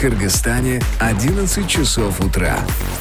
Кыргызстане 11 часов утра.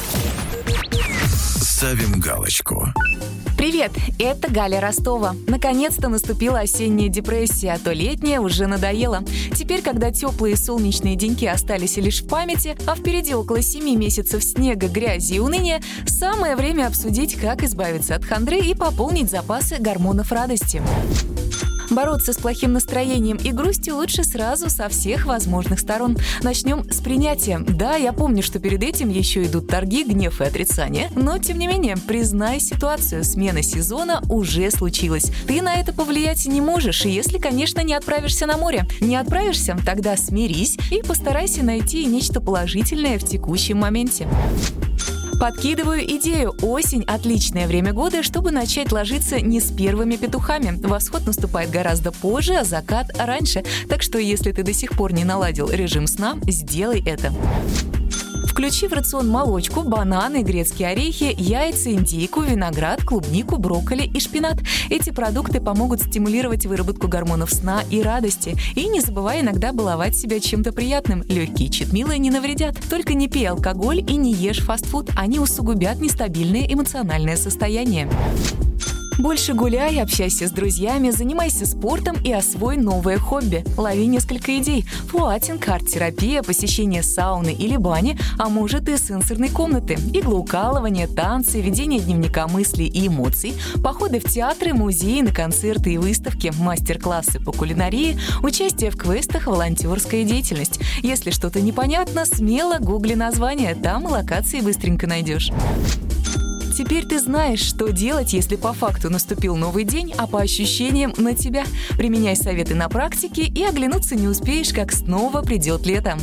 Ставим галочку. Привет, это Галя Ростова. Наконец-то наступила осенняя депрессия, а то летняя уже надоела. Теперь, когда теплые солнечные деньки остались лишь в памяти, а впереди около 7 месяцев снега, грязи и уныния, самое время обсудить, как избавиться от хандры и пополнить запасы гормонов радости. Бороться с плохим настроением и грустью лучше сразу со всех возможных сторон. Начнем с принятия. Да, я помню, что перед этим еще идут торги, гнев и отрицание, но, тем не менее, признай ситуацию. Смена сезона уже случилась. Ты на это повлиять не можешь, если, конечно, не отправишься на море. Не отправишься? Тогда смирись и постарайся найти нечто положительное в текущем моменте. Подкидываю идею. Осень – отличное время года, чтобы начать ложиться не с первыми петухами. Восход наступает гораздо позже, а закат – раньше. Так что, если ты до сих пор не наладил режим сна, сделай это. Включи в рацион молочку, бананы, грецкие орехи, яйца, индейку, виноград, клубнику, брокколи и шпинат. Эти продукты помогут стимулировать выработку гормонов сна и радости. И не забывай иногда баловать себя чем-то приятным. Легкие читмилы не навредят. Только не пей алкоголь и не ешь фастфуд. Они усугубят нестабильное эмоциональное состояние. Больше гуляй, общайся с друзьями, занимайся спортом и освой новое хобби. Лови несколько идей. Флуатинг, арт-терапия, посещение сауны или бани, а может и сенсорной комнаты. Иглоукалывание, танцы, ведение дневника мыслей и эмоций, походы в театры, музеи, на концерты и выставки, мастер-классы по кулинарии, участие в квестах, волонтерская деятельность. Если что-то непонятно, смело гугли название, там и локации быстренько найдешь. Теперь ты знаешь, что делать, если по факту наступил новый день, а по ощущениям на тебя. Применяй советы на практике и оглянуться не успеешь, как снова придет лето.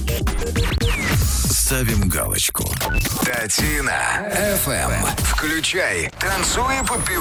Ставим галочку. Татина FM. Включай, танцуй и попивай.